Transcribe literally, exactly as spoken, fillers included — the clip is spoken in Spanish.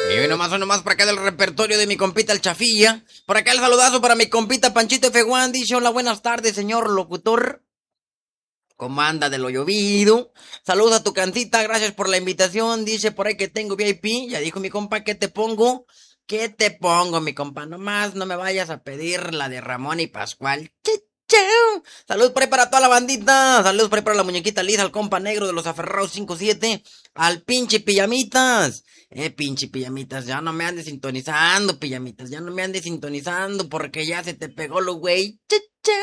Y nomás, nomás para acá del repertorio de mi compita el Chafilla. Por acá el saludazo para mi compita Panchito F uno. Dice, hola, buenas tardes, señor locutor. ¿Cómo anda de lo llovido? Saludos a tu cantita, gracias por la invitación. Dice por ahí que tengo V I P. Ya dijo mi compa, ¿qué te pongo? ¿Qué te pongo, mi compa? Nomás no me vayas a pedir la de Ramón y Pascual. Chau. Saludos por ahí para toda la bandita. Saludos por ahí para la muñequita Liz, al compa negro de los aferrados cinco siete. Al pinche pijamitas. Eh, pinche pijamitas, ya no me andes sintonizando, pijamitas. Ya no me andes sintonizando porque ya se te pegó lo güey.